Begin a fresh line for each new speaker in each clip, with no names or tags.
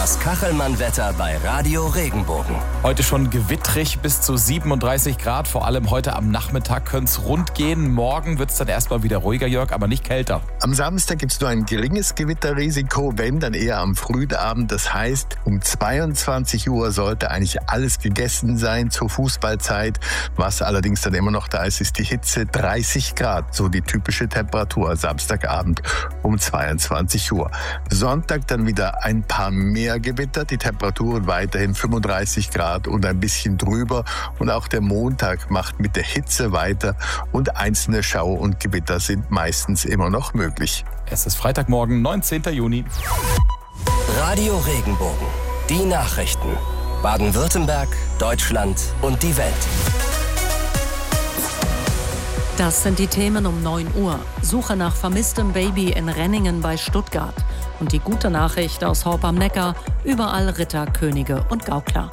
Das Kachelmann-Wetter bei Radio Regenbogen.
Heute schon gewittrig bis zu 37 Grad. Vor allem heute am Nachmittag könnte es rund gehen. Morgen wird es dann erstmal wieder ruhiger, Jörg, aber nicht kälter.
Am Samstag gibt es nur ein geringes Gewitterrisiko, wenn dann eher am frühen Abend. Das heißt, um 22 Uhr sollte eigentlich alles gegessen sein zur Fußballzeit. Was allerdings dann immer noch da ist die Hitze. 30 Grad, so die typische Temperatur Samstagabend um 22 Uhr. Sonntag dann wieder ein paar mehr Gewitter, die Temperaturen weiterhin 35 Grad und ein bisschen drüber. Und auch der Montag macht mit der Hitze weiter und einzelne Schauer und Gewitter sind meistens immer noch möglich.
Es ist Freitagmorgen, 19. Juni.
Radio Regenbogen. Die Nachrichten. Baden-Württemberg, Deutschland und die Welt.
Das sind die Themen um 9 Uhr. Suche nach vermisstem Baby in Renningen bei Stuttgart. Und die gute Nachricht aus Horb am Neckar: überall Ritter, Könige und Gaukler.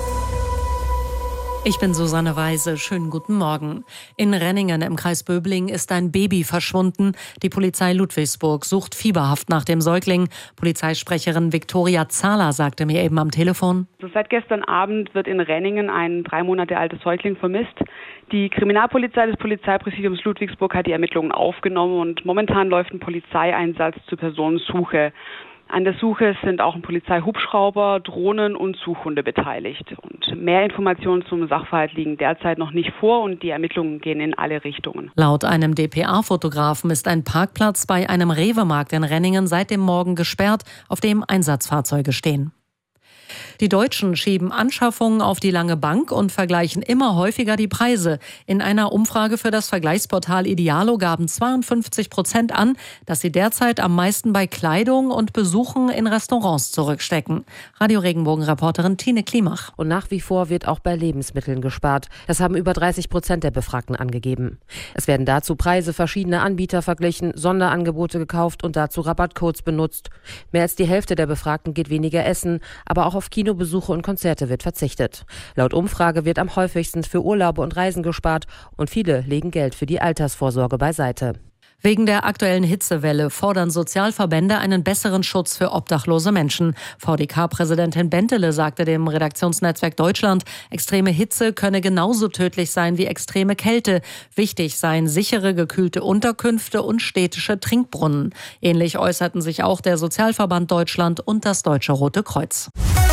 Ich bin Susanne Weise. Schönen guten Morgen. In Renningen im Kreis Böbling ist ein Baby verschwunden. Die Polizei Ludwigsburg sucht fieberhaft nach dem Säugling. Polizeisprecherin Viktoria Zahler sagte mir eben am Telefon:
Seit gestern Abend wird in Renningen ein 3 Monate altes Säugling vermisst. Die Kriminalpolizei des Polizeipräsidiums Ludwigsburg hat die Ermittlungen aufgenommen und momentan läuft ein Polizeieinsatz zur Personensuche. An der Suche sind auch ein Polizeihubschrauber, Drohnen und Suchhunde beteiligt. Und mehr Informationen zum Sachverhalt liegen derzeit noch nicht vor und die Ermittlungen gehen in alle Richtungen.
Laut einem dpa-Fotografen ist ein Parkplatz bei einem Rewe-Markt in Renningen seit dem Morgen gesperrt, auf dem Einsatzfahrzeuge stehen. Die Deutschen schieben Anschaffungen auf die lange Bank und vergleichen immer häufiger die Preise. In einer Umfrage für das Vergleichsportal Idealo gaben 52% an, dass sie derzeit am meisten bei Kleidung und Besuchen in Restaurants zurückstecken. Radio Regenbogen-Reporterin Tine Klimach.
Und nach wie vor wird auch bei Lebensmitteln gespart. Das haben über 30% der Befragten angegeben. Es werden dazu Preise verschiedener Anbieter verglichen, Sonderangebote gekauft und dazu Rabattcodes benutzt. Mehr als die Hälfte der Befragten geht weniger essen, aber auch auf Kinobesuche und Konzerte wird verzichtet. Laut Umfrage wird am häufigsten für Urlaube und Reisen gespart und viele legen Geld für die Altersvorsorge beiseite.
Wegen der aktuellen Hitzewelle fordern Sozialverbände einen besseren Schutz für obdachlose Menschen. VDK-Präsidentin Bentele sagte dem Redaktionsnetzwerk Deutschland, extreme Hitze könne genauso tödlich sein wie extreme Kälte. Wichtig seien sichere, gekühlte Unterkünfte und städtische Trinkbrunnen. Ähnlich äußerten sich auch der Sozialverband Deutschland und das Deutsche Rote Kreuz.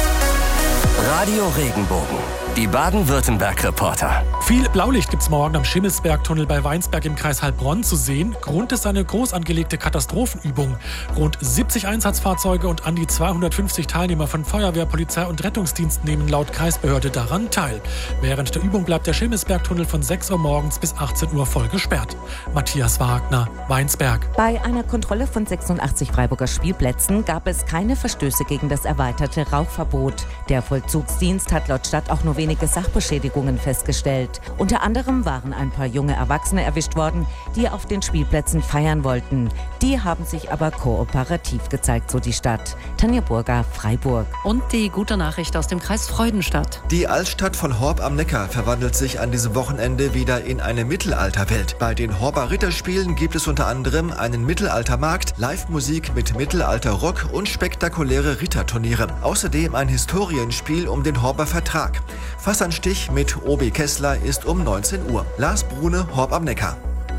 Radio Regenbogen. Die Baden-Württemberg-Reporter.
Viel Blaulicht gibt's morgen am Schimmelsbergtunnel bei Weinsberg im Kreis Heilbronn zu sehen. Grund ist eine groß angelegte Katastrophenübung. Rund 70 Einsatzfahrzeuge und an die 250 Teilnehmer von Feuerwehr, Polizei und Rettungsdienst nehmen laut Kreisbehörde daran teil. Während der Übung bleibt der Schimmelsbergtunnel von 6 Uhr morgens bis 18 Uhr voll gesperrt. Matthias Wagner, Weinsberg.
Bei einer Kontrolle von 86 Freiburger Spielplätzen gab es keine Verstöße gegen das erweiterte Rauchverbot. Der Vollzugsdienst hat laut Stadt auch nur wenige Sachbeschädigungen festgestellt. Unter anderem waren ein paar junge Erwachsene erwischt worden, die auf den Spielplätzen feiern wollten. Die haben sich aber kooperativ gezeigt, so die Stadt. Tanja Burger, Freiburg.
Und die gute Nachricht aus dem Kreis Freudenstadt.
Die Altstadt von Horb am Neckar verwandelt sich an diesem Wochenende wieder in eine Mittelalterwelt. Bei den Horber Ritterspielen gibt es unter anderem einen Mittelaltermarkt, Live-Musik mit Mittelalter-Rock und spektakuläre Ritterturniere. Außerdem ein Historienspiel um den Horber Vertrag. Fassanstich mit Obi Kessler ist um 19 Uhr. Lars Brune, Horb am Neckar.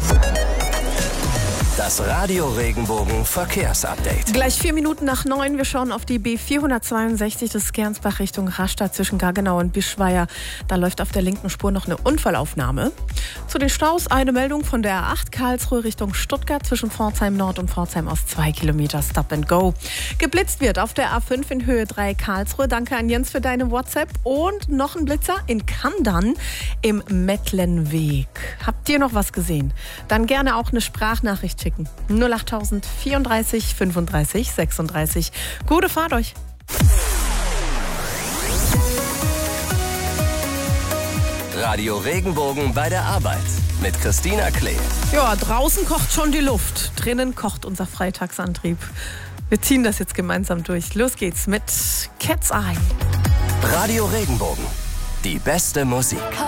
Das Radio Regenbogen Verkehrsupdate.
Gleich 4 Minuten nach 9. Wir schauen auf die B462 des Gernsbach Richtung Rastatt zwischen Gaggenau und Bischweier. Da läuft auf der linken Spur noch eine Unfallaufnahme. Zu den Staus eine Meldung von der A8 Karlsruhe Richtung Stuttgart zwischen Pforzheim Nord und Pforzheim Ost 2 Kilometer Stop and Go. Geblitzt wird auf der A5 in Höhe 3 Karlsruhe. Danke an Jens für deine WhatsApp. Und noch ein Blitzer in Kandern im Mettlenweg. Habt ihr noch was gesehen? Dann gerne auch eine Sprachnachricht schicken. 08000 34 35 36. Gute Fahrt euch.
Radio Regenbogen bei der Arbeit mit Christina Klee.
Ja, draußen kocht schon die Luft. Drinnen kocht unser Freitagsantrieb. Wir ziehen das jetzt gemeinsam durch. Los geht's mit Cat's Eye.
Radio Regenbogen. Die beste Musik.